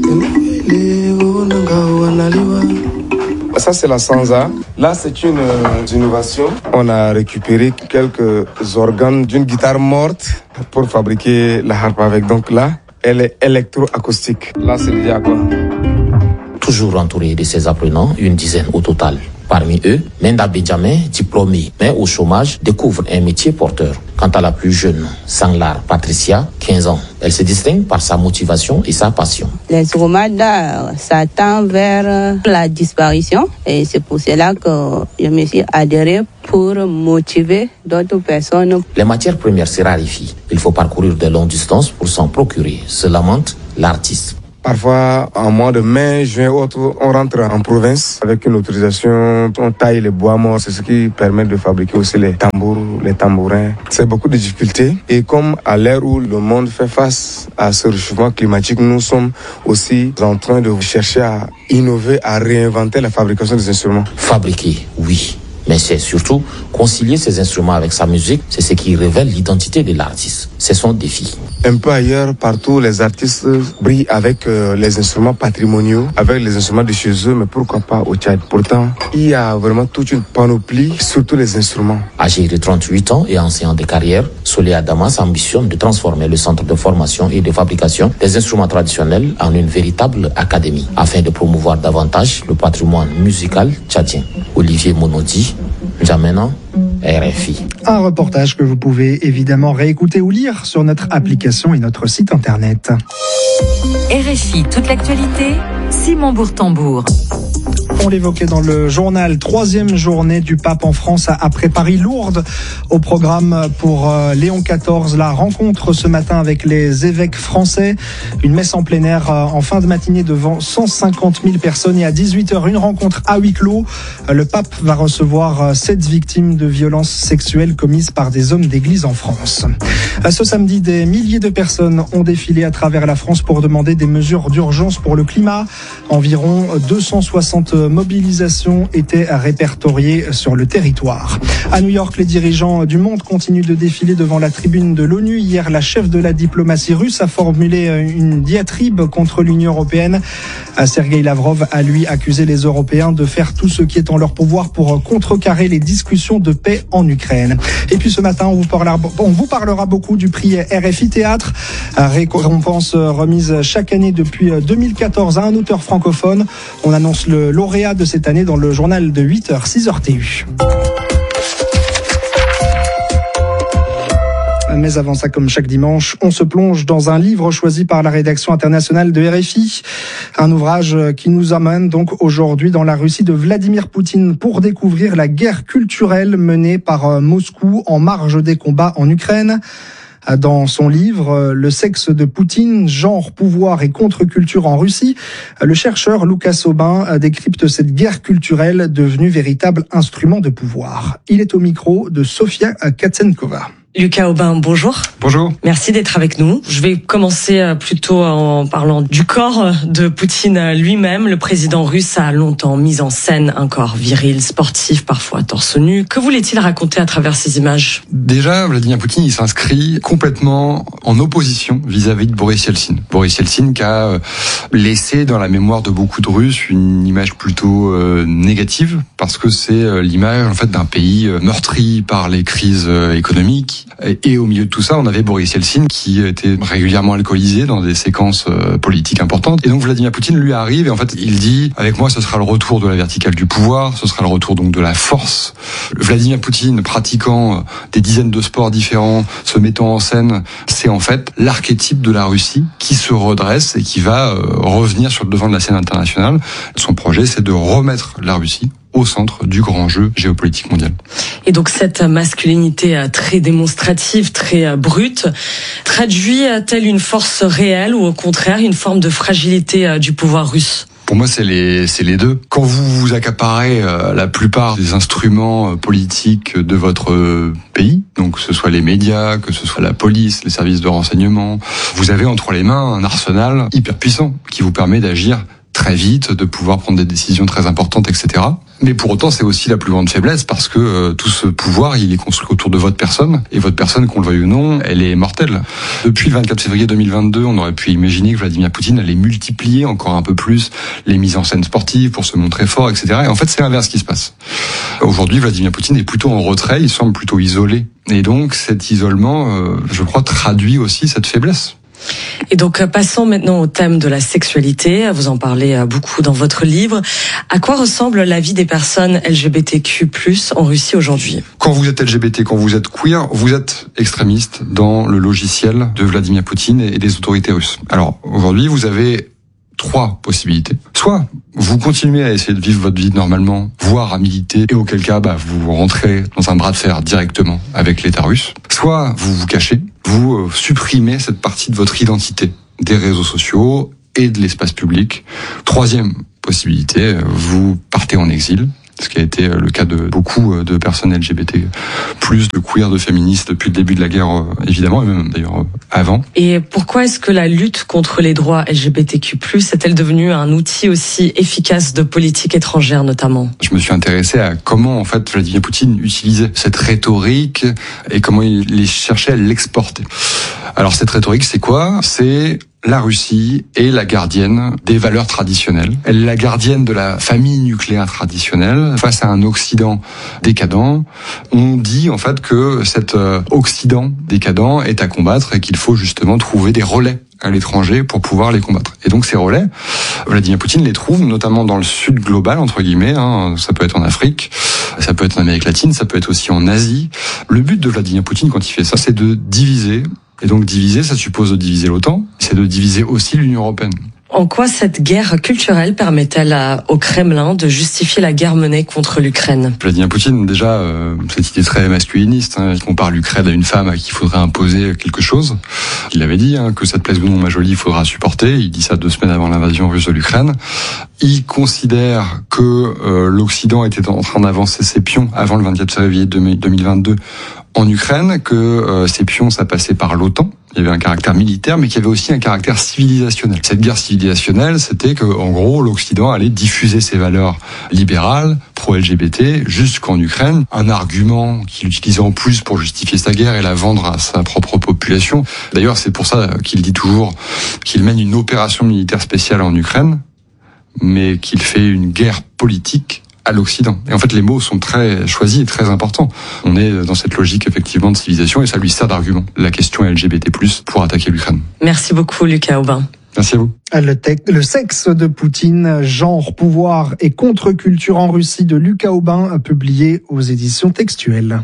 Ça, c'est la sansa. Là, c'est une euh, innovation. On a récupéré quelques organes d'une guitare morte pour fabriquer la harpe avec. Donc là, elle est électroacoustique. Là, c'est déjà quoi? Toujours entouré de ses apprenants, une dizaine au total. Parmi eux, Nenda Benjamin, diplômé mais au chômage, découvre un métier porteur. Quant à la plus jeune, Sanglar Patricia, quinze ans, elle se distingue par sa motivation et sa passion. L'instrument d'art, ça tend vers la disparition et c'est pour cela que je me suis adhérée pour motiver d'autres personnes. Les matières premières se raréfient. Il faut parcourir de longues distances pour s'en procurer, se lamente l'artiste. Parfois, en mois de mai, juin, autre, on rentre en province avec une autorisation, on taille les bois morts, c'est ce qui permet de fabriquer aussi les tambours, les tambourins. C'est beaucoup de difficultés. Et comme à l'ère où le monde fait face à ce réchauffement climatique, nous sommes aussi en train de chercher à innover, à réinventer la fabrication des instruments. Fabriquer, oui. Mais c'est surtout concilier ces instruments avec sa musique, c'est ce qui révèle l'identité de l'artiste. C'est son défi. Un peu ailleurs, partout, les artistes brillent avec euh, les instruments patrimoniaux, avec les instruments de chez eux, mais pourquoi pas au Tchad. Pourtant, il y a vraiment toute une panoplie sur tous les instruments. Âgé de trente-huit ans et enseignant de carrière, Soleil Damas ambitionne de transformer le centre de formation et de fabrication des instruments traditionnels en une véritable académie, afin de promouvoir davantage le patrimoine musical tchadien. Olivier Monodi, N'Djamena, R F I. Un reportage que vous pouvez évidemment réécouter ou lire sur notre application et notre site internet. R F I, toute l'actualité, Simon Bourtambour. On l'évoquait dans le journal, troisième journée du pape en France après Paris, Lourdes. Au programme pour Léon quatorze, la rencontre ce matin avec les évêques français. Une messe en plein air en fin de matinée devant cent cinquante mille personnes. Et à dix-huit heures, une rencontre à huis clos. Le pape va recevoir sept victimes de violences sexuelles commises par des hommes d'église en France. Ce samedi, des milliers de personnes ont défilé à travers la France pour demander des mesures d'urgence pour le climat. Environ deux cent soixante mobilisations étaient répertoriées sur le territoire. À New York, les dirigeants du monde continuent de défiler devant la tribune de l'ONU. Hier, la chef de la diplomatie russe a formulé une diatribe contre l'Union européenne. Sergueï Lavrov a lui accusé les Européens de faire tout ce qui est en leur pouvoir pour contrecarrer les discussions de paix en Ukraine. Et puis ce matin, on vous parlera, on vous parlera beaucoup du prix R F I Théâtre, récompense remise chaque année depuis deux mille quatorze à un auteur francophone. On annonce le lauréat de cette année dans le journal de huit heures, six heures T U. Mais avant ça, comme chaque dimanche, on se plonge dans un livre choisi par la rédaction internationale de R F I. Un ouvrage qui nous amène donc aujourd'hui dans la Russie de Vladimir Poutine pour découvrir la guerre culturelle menée par Moscou en marge des combats en Ukraine. Dans son livre « Le sexe de Poutine, genre, pouvoir et contre-culture en Russie », le chercheur Lucas Aubin décrypte cette guerre culturelle devenue véritable instrument de pouvoir. Il est au micro de Sofia Katsenkova. Lucas Aubin, bonjour. Bonjour. Merci d'être avec nous. Je vais commencer plutôt en parlant du corps de Poutine lui-même. Le président russe a longtemps mis en scène un corps viril, sportif, parfois torse nu. Que voulait-il raconter à travers ces images ? Déjà, Vladimir Poutine, il s'inscrit complètement en opposition vis-à-vis de Boris Yeltsin. Boris Yeltsin qui a laissé dans la mémoire de beaucoup de Russes une image plutôt euh, négative parce que c'est l'image en fait d'un pays meurtri par les crises économiques. Et au milieu de tout ça, on avait Boris Yeltsin qui était régulièrement alcoolisé dans des séquences politiques importantes. Et donc Vladimir Poutine lui arrive et en fait il dit avec moi ce sera le retour de la verticale du pouvoir, ce sera le retour donc de la force. Vladimir Poutine pratiquant des dizaines de sports différents, se mettant en scène, c'est en fait l'archétype de la Russie qui se redresse et qui va revenir sur le devant de la scène internationale. Son projet, c'est de remettre la Russie au centre du grand jeu géopolitique mondial. Et donc cette masculinité très démonstrative, très brute, traduit-elle une force réelle ou au contraire une forme de fragilité du pouvoir russe ? Pour moi, c'est les, c'est les deux. Quand vous vous accaparez euh, la plupart des instruments euh, politiques de votre euh, pays, donc que ce soit les médias, que ce soit la police, les services de renseignement, vous avez entre les mains un arsenal hyper puissant qui vous permet d'agir très vite, de pouvoir prendre des décisions très importantes, et cetera. Mais pour autant, c'est aussi la plus grande faiblesse parce que euh, tout ce pouvoir, il est construit autour de votre personne. Et votre personne, qu'on le veuille ou non, elle est mortelle. Depuis le vingt-quatre février deux mille vingt-deux, on aurait pu imaginer que Vladimir Poutine allait multiplier encore un peu plus les mises en scène sportives pour se montrer fort, et cetera. Et en fait, c'est l'inverse qui se passe. Aujourd'hui, Vladimir Poutine est plutôt en retrait, il semble plutôt isolé. Et donc, cet isolement, euh, je crois, traduit aussi cette faiblesse. Et donc, passons maintenant au thème de la sexualité. Vous en parlez beaucoup dans votre livre. À quoi ressemble la vie des personnes L G B T Q plus, en Russie aujourd'hui? Quand vous êtes L G B T, quand vous êtes queer, vous êtes extrémiste dans le logiciel de Vladimir Poutine et des autorités russes. Alors, aujourd'hui, vous avez trois possibilités. Soit vous continuez à essayer de vivre votre vie normalement, voire à militer, et auquel cas bah, vous rentrez dans un bras de fer directement avec l'État russe. Soit vous vous cachez, vous euh, supprimez cette partie de votre identité des réseaux sociaux et de l'espace public. Troisième possibilité, vous partez en exil, ce qui a été le cas de beaucoup de personnes L G B T plus, de queer, de féministes depuis le début de la guerre, évidemment, et même d'ailleurs avant. Et pourquoi est-ce que la lutte contre les droits L G B T Q plus, est-elle devenue un outil aussi efficace de politique étrangère notamment? Je me suis intéressé à comment en fait Vladimir Poutine utilisait cette rhétorique et comment il cherchait à l'exporter. Alors cette rhétorique, c'est quoi? C'est la Russie est la gardienne des valeurs traditionnelles. Elle est la gardienne de la famille nucléaire traditionnelle. Face à un Occident décadent, on dit en fait que cet Occident décadent est à combattre et qu'il faut justement trouver des relais à l'étranger pour pouvoir les combattre. Et donc ces relais, Vladimir Poutine les trouve notamment dans le sud global, entre guillemets, hein. Ça peut être en Afrique, ça peut être en Amérique latine, ça peut être aussi en Asie. Le but de Vladimir Poutine quand il fait ça, c'est de diviser. Et donc diviser, ça suppose de diviser l'OTAN, c'est de diviser aussi l'Union européenne. En quoi cette guerre culturelle permet-elle à, au Kremlin de justifier la guerre menée contre l'Ukraine? Vladimir Poutine, déjà, euh, cette idée très masculiniste, hein, il compare l'Ukraine à une femme à qui il faudrait imposer quelque chose. Il avait dit hein, que ça te plaise ou non, ma jolie, il faudra supporter. Il dit ça deux semaines avant l'invasion russe de l'Ukraine. Il considère que euh, l'Occident était en train d'avancer ses pions avant le vingt-quatre février deux mille vingt-deux en Ukraine, que euh, ces pions, ça passait par l'OTAN. Il y avait un caractère militaire, mais qu'il y avait aussi un caractère civilisationnel. Cette guerre civilisationnelle, c'était que, en gros, l'Occident allait diffuser ses valeurs libérales, pro-L G B T, jusqu'en Ukraine. Un argument qu'il utilisait en plus pour justifier sa guerre et la vendre à sa propre population. D'ailleurs, c'est pour ça qu'il dit toujours qu'il mène une opération militaire spéciale en Ukraine, mais qu'il fait une guerre politique à l'Occident. Et en fait, les mots sont très choisis et très importants. On est dans cette logique, effectivement, de civilisation et ça lui sert d'argument. La question L G B T plus, pour attaquer l'Ukraine. Merci beaucoup, Lucas Aubin. Merci à vous. Le, te- le sexe de Poutine, genre, pouvoir et contre-culture en Russie de Lucas Aubin, publié aux éditions Textuelles.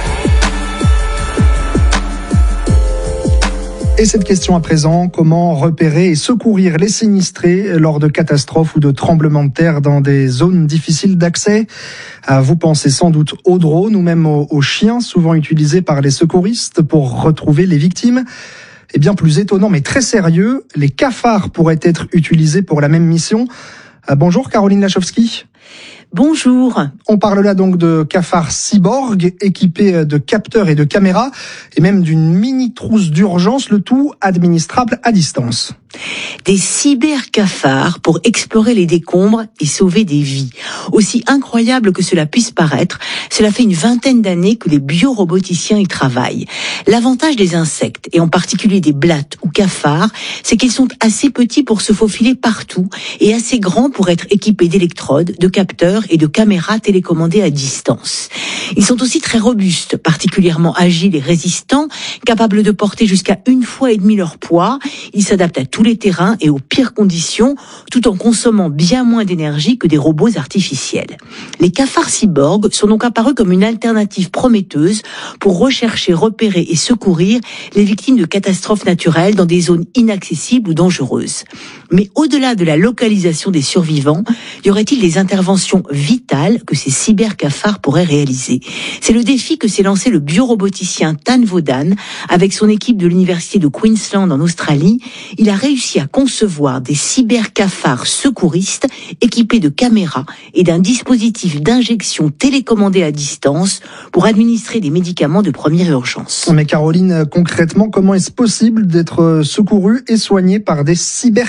Et cette question à présent, comment repérer et secourir les sinistrés lors de catastrophes ou de tremblements de terre dans des zones difficiles d'accès? Vous pensez sans doute aux drones ou même aux, aux chiens souvent utilisés par les secouristes pour retrouver les victimes. Et bien plus étonnant mais très sérieux, les cafards pourraient être utilisés pour la même mission. Bonjour Caroline Lachowski. Bonjour. On parle là donc de cafards cyborg équipés de capteurs et de caméras et même d'une mini trousse d'urgence, le tout administrable à distance. Des cybercafards pour explorer les décombres et sauver des vies. Aussi incroyable que cela puisse paraître, cela fait une vingtaine d'années que les bioroboticiens y travaillent. L'avantage des insectes, et en particulier des blattes ou cafards, c'est qu'ils sont assez petits pour se faufiler partout et assez grands pour être équipés d'électrodes, de capteurs et de caméras télécommandées à distance. Ils sont aussi très robustes, particulièrement agiles et résistants, capables de porter jusqu'à une fois et demie leur poids. Ils s'adaptent à tous les terrains et aux pires conditions, tout en consommant bien moins d'énergie que des robots artificiels. Les cafards cyborgs sont donc apparus comme une alternative prometteuse pour rechercher, repérer et secourir les victimes de catastrophes naturelles dans des zones inaccessibles ou dangereuses. Mais au-delà de la localisation des survivants, y aurait-il des interventions vitales que ces cybercafards pourraient réaliser? C'est le défi que s'est lancé le bioroboticien Tan Vodan avec son équipe de l'université de Queensland en Australie. Il a réussi à concevoir des cybercafards secouristes équipés de caméras et d'un dispositif d'injection télécommandé à distance pour administrer des médicaments de première urgence. Mais Caroline, concrètement, comment est-ce possible d'être secouru et soigné par des cybercafards ?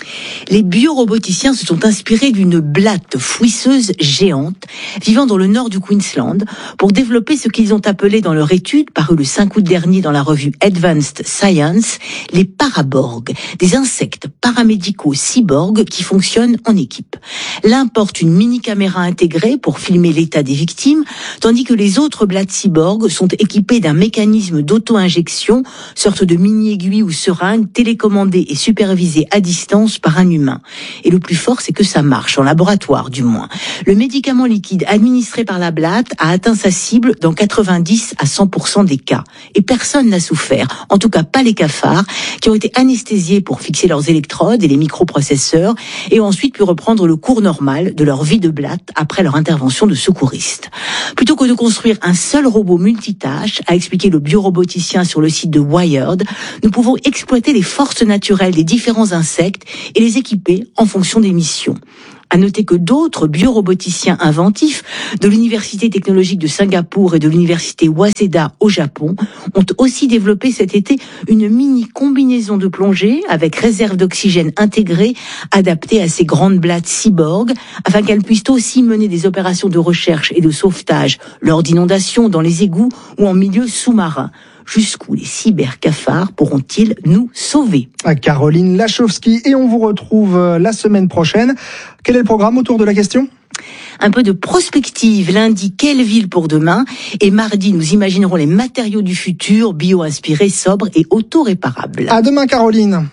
Les bioroboticiens se sont inspirés d'une blatte fouisseuse géante vivant dans le nord du Queensland pour développer ce qu'ils ont appelé dans leur étude, parue le cinq août dernier dans la revue Advanced Science, les paraborgs, des insectes paramédicaux cyborgs qui fonctionnent en équipe. L'un porte une mini-caméra intégrée pour filmer l'état des victimes, tandis que les autres blattes cyborgs sont équipées d'un mécanisme d'auto-injection, sorte de mini-aiguille ou seringue télécommandée et supervisée à distance par un humain. Et le plus fort, c'est que ça marche, en laboratoire du moins. Le médicament liquide administré par la blatte a atteint sa cible dans quatre-vingt-dix à cent pour cent des cas. Et personne n'a souffert, en tout cas pas les cafards, qui ont été anesthésiés pour fixer leurs électrodes et les microprocesseurs, et ont ensuite pu reprendre le cours normal de leur vie de blatte après leur intervention de secouriste. Plutôt que de construire un seul robot multitâche, a expliqué le bioroboticien sur le site de Wired, nous pouvons exploiter les forces naturelles des différents insectes et les équiper en fonction des missions. À noter que d'autres bioroboticiens inventifs de l'Université technologique de Singapour et de l'Université Waseda au Japon ont aussi développé cet été une mini combinaison de plongée avec réserve d'oxygène intégrée adaptée à ces grandes blattes cyborg afin qu'elles puissent aussi mener des opérations de recherche et de sauvetage lors d'inondations dans les égouts ou en milieu sous-marin. Jusqu'où les cybercafards pourront-ils nous sauver? À Caroline Lachowski, et on vous retrouve la semaine prochaine. Quel est le programme autour de la question? Un peu de prospective. Lundi, quelle ville pour demain? Et mardi, nous imaginerons les matériaux du futur, bio-inspirés, sobres et auto-réparables. À demain, Caroline.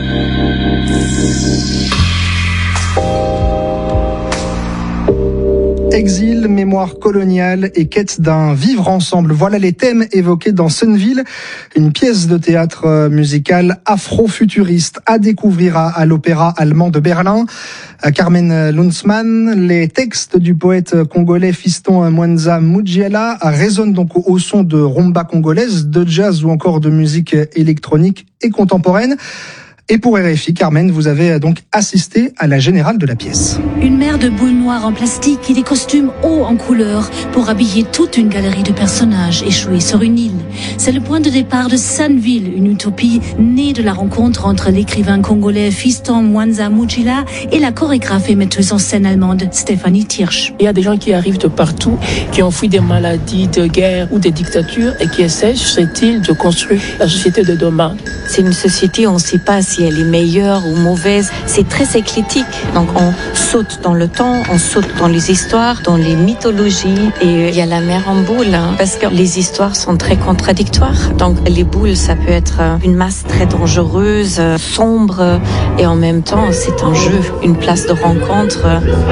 Exil, mémoire coloniale et quête d'un vivre ensemble. Voilà les thèmes évoqués dans Sunnville, une pièce de théâtre musical afro-futuriste à découvrir à, à l'Opéra allemand de Berlin. Carmen Lunzmann, les textes du poète congolais Fiston Mwanza Mujiela résonnent donc au, au son de rumba congolaise, de jazz ou encore de musique électronique et contemporaine. Et pour R F I, Carmen, vous avez donc assisté à la générale de la pièce. Une mer de boules noires en plastique et des costumes hauts en couleur pour habiller toute une galerie de personnages échoués sur une île. C'est le point de départ de Sunnville, une utopie née de la rencontre entre l'écrivain congolais Fiston Mwanza Mujiela et la chorégraphe et metteuse en scène allemande Stefanie Tirsch. Il y a des gens qui arrivent de partout, qui ont fui des maladies, de guerre ou des dictatures et qui essaient sur cette île de construire la société de demain. C'est une société, on ne sait pas si elle est meilleure ou mauvaise. C'est très éclectique. Donc on saute dans le temps, on saute dans les histoires, dans les mythologies. Et il y a la mer en boule, hein, parce que les histoires sont très contradictoires. Donc les boules, ça peut être une masse très dangereuse, sombre, et en même temps, c'est un jeu, une place de rencontre.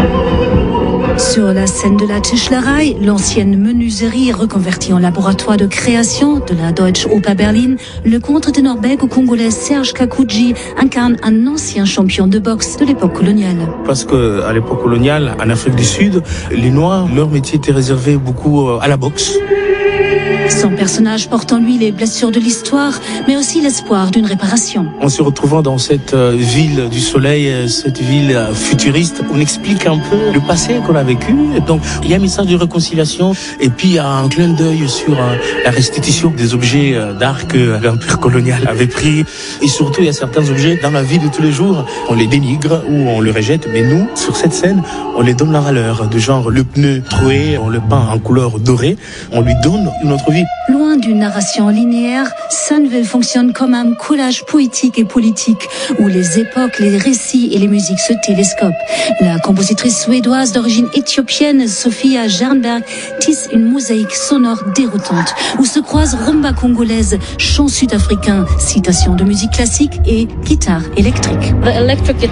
Sur la scène de la Tischlerei, l'ancienne menuiserie est reconvertie en laboratoire de création de la Deutsche Oper Berlin. Le contre-ténor belgo-congolais Serge Kakouji incarne un ancien champion de boxe de l'époque coloniale. Parce que à l'époque coloniale, en Afrique du Sud, les Noirs, leur métier était réservé beaucoup à la boxe. Son personnage porte en lui les blessures de l'histoire, mais aussi l'espoir d'une réparation. En se retrouvant dans cette ville du soleil, cette ville futuriste, on explique un peu le passé qu'on a vécu. Donc, il y a un message de réconciliation et puis il y a un clin d'œil sur la restitution des objets d'art que l'empire colonial avait pris. Et surtout, il y a certains objets dans la vie de tous les jours, on les dénigre ou on les rejette, mais nous, sur cette scène, on les donne la valeur. De genre, le pneu troué, on le peint en couleur dorée, on lui donne une autre vie. Loin d'une narration linéaire, Sunnville fonctionne comme un collage poétique et politique, où les époques, les récits et les musiques se télescopent. La compositrice suédoise d'origine éthiopienne, Sofia Jernberg, tisse une mosaïque sonore déroutante, où se croisent rumba congolaise, chant sud-africain, citations de musique classique et guitare électrique. La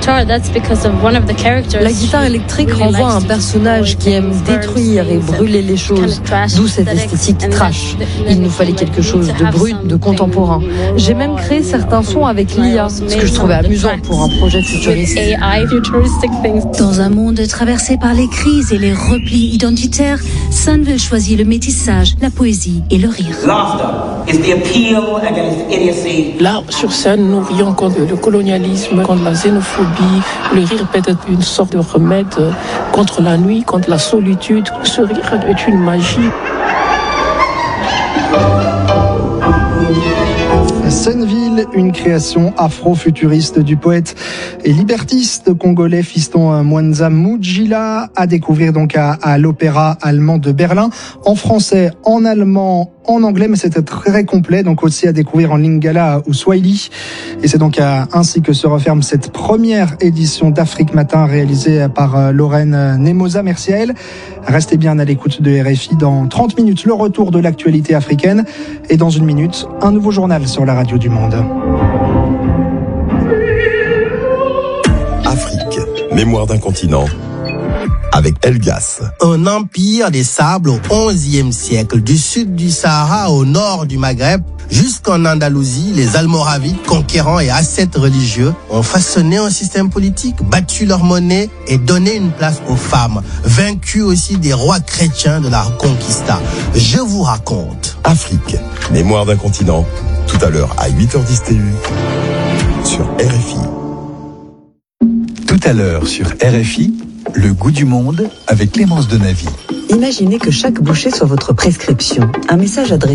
guitare électrique renvoie à un personnage qui aime détruire et brûler les choses, d'où cette esthétique trash. Il nous fallait quelque chose de brut, de contemporain. J'ai même créé certains sons avec l'I A, ce que je trouvais amusant pour un projet futuriste. Dans un monde traversé par les crises et les replis identitaires, Sunnville choisit le métissage, la poésie et le rire. Là, sur scène, nous rions contre le colonialisme, contre la xénophobie. Le rire peut être une sorte de remède contre la nuit, contre la solitude. Ce rire est une magie. Senneville, une création afro-futuriste du poète et libertiste congolais Fiston Mwanza Mujila, à découvrir donc à, à l'Opéra allemand de Berlin, en français, en allemand, en anglais, mais c'était très complet, donc aussi à découvrir en lingala ou swahili. Et c'est donc à, ainsi que se referme cette première édition d'Afrique Matin réalisée par Lorraine Nemoza. Merci à elle. Restez bien à l'écoute de R F I. Dans trente minutes, le retour de l'actualité africaine. Et dans une minute, un nouveau journal sur la radio du Monde. Afrique, mémoire d'un continent. Avec Elgas. Un empire des sables au onzième siècle, du sud du Sahara au nord du Maghreb, jusqu'en Andalousie, les Almoravides, conquérants et ascètes religieux, ont façonné un système politique, battu leur monnaie et donné une place aux femmes, vaincu aussi des rois chrétiens de la Reconquista. Je vous raconte. Afrique, mémoire d'un continent, tout à l'heure à huit heures dix T U, sur R F I. Tout à l'heure sur R F I, le goût du monde avec Clémence Denavy. Imaginez que chaque bouchée soit votre prescription. Un message adressé